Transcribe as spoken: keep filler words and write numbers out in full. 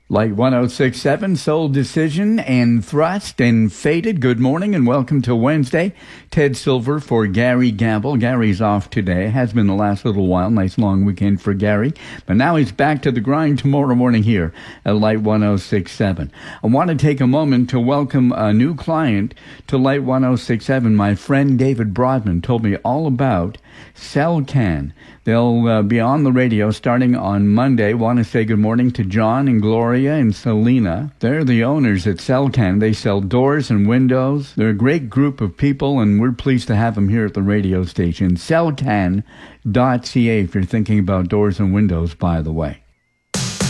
Light one oh six point seven, Soul Decision and Thrust and Faded. Good morning and welcome to Wednesday. Ted Silver for Gary Gamble. Gary's off today. Has been the last little while. Nice long weekend for Gary. But now he's back to the grind tomorrow morning here at Light one oh six point seven. I want to take a moment to welcome a new client to Light one oh six point seven. My friend David Broadman told me all about Celcan. They'll uh, be on the radio starting on Monday. Want to say good morning to John and Gloria and Selena. They're the owners at Celcan. They sell doors and windows. They're a great group of people, and we're pleased to have them here at the radio station. Celcan dot c a if you're thinking about doors and windows, by the way.